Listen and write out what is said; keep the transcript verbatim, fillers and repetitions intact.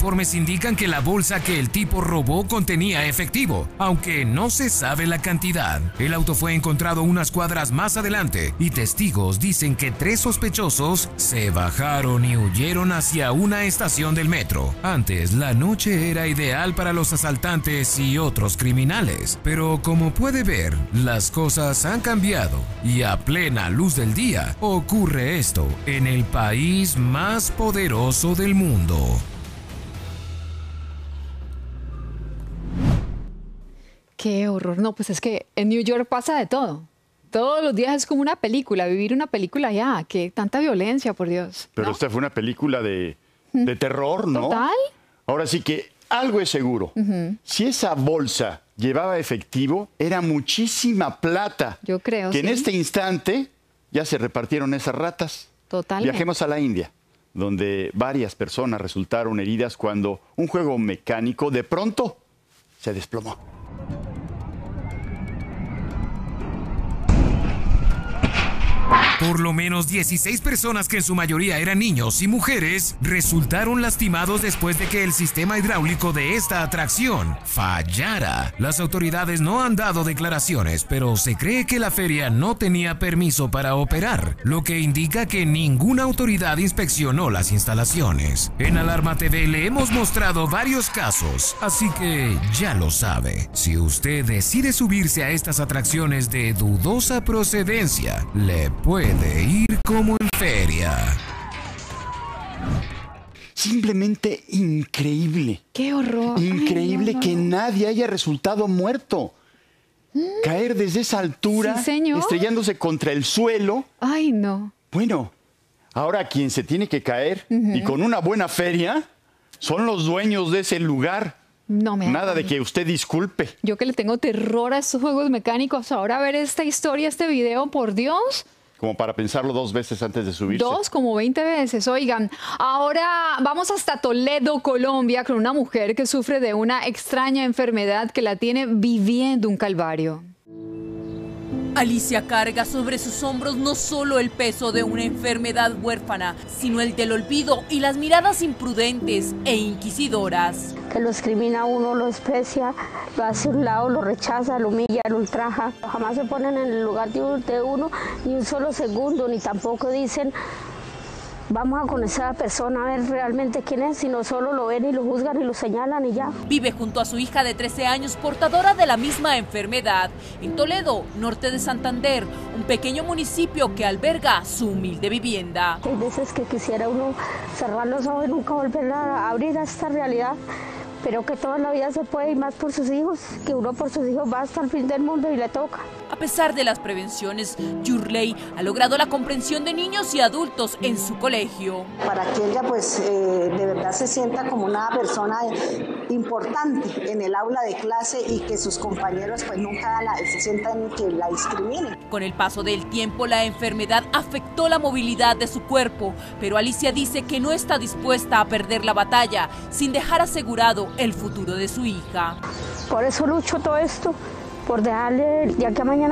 informes indican que la bolsa que el tipo robó contenía efectivo, aunque no se sabe la cantidad. El auto fue encontrado unas cuadras más adelante y testigos dicen que tres sospechosos se bajaron y huyeron hacia una estación del metro. Antes, la noche era ideal para los asaltantes y otros criminales, pero como puede ver, las cosas han cambiado y a plena luz del día ocurre esto en el país más poderoso del mundo. Qué horror. No, pues es que en New York pasa de todo. Todos los días es como una película, vivir una película ya. Qué tanta violencia, por Dios. Pero ¿no? esta fue una película de, de terror, ¿no? ¿Total? Ahora sí que algo es seguro. Uh-huh. Si esa bolsa llevaba efectivo, era muchísima plata. Yo creo, Que sí. en este instante ya se repartieron esas ratas. Totalmente. Viajemos a la India, donde varias personas resultaron heridas cuando un juego mecánico de pronto se desplomó. Por lo menos dieciséis personas, que en su mayoría eran niños y mujeres, resultaron lastimados después de que el sistema hidráulico de esta atracción fallara. Las autoridades no han dado declaraciones, pero se cree que la feria no tenía permiso para operar, lo que indica que ninguna autoridad inspeccionó las instalaciones. En Alarma T V le hemos mostrado varios casos, así que ya lo sabe. Si usted decide subirse a estas atracciones de dudosa procedencia, le puede de ir como en feria. Simplemente increíble. ¡Qué horror! Increíble. Ay, no, no. Que nadie haya resultado muerto. ¿Mm? Caer desde esa altura, sí, señor. Estrellándose contra el suelo. ¡Ay, no! Bueno, ahora quien se tiene que caer, uh-huh. y con una buena feria, son los dueños de ese lugar. No me Nada de que usted disculpe. Yo que le tengo terror a estos juegos mecánicos, ahora ver esta historia, este video, por Dios. Como para pensarlo dos veces antes de subirse. Dos, como veinte veces. Oigan, ahora vamos hasta Toledo, Colombia, con una mujer que sufre de una extraña enfermedad que la tiene viviendo un calvario. Alicia carga sobre sus hombros no solo el peso de una enfermedad huérfana, sino el del olvido y las miradas imprudentes e inquisidoras. Que lo discrimina a uno, lo desprecia, lo hace a un lado, lo rechaza, lo humilla, lo ultraja. Jamás se ponen en el lugar de uno ni un solo segundo, ni tampoco dicen vamos a conocer a la persona, a ver realmente quién es, sino solo lo ven y lo juzgan y lo señalan y ya. Vive junto a su hija de trece años, portadora de la misma enfermedad, en Toledo, norte de Santander, un pequeño municipio que alberga su humilde vivienda. Hay veces que quisiera uno cerrar los ojos y nunca volver a abrir a esta realidad, pero que toda la vida se puede, y más por sus hijos, que uno por sus hijos va hasta el fin del mundo y le toca. A pesar de las prevenciones, Yurley ha logrado la comprensión de niños y adultos en su colegio. Para que ella pues eh, de verdad se sienta como una persona importante en el aula de clase y que sus compañeros pues nunca la, se sientan que la discriminen. Con el paso del tiempo, la enfermedad afectó la movilidad de su cuerpo, pero Alicia dice que no está dispuesta a perder la batalla sin dejar asegurado el futuro de su hija. Por eso lucho todo esto, por dejarle ya que mañana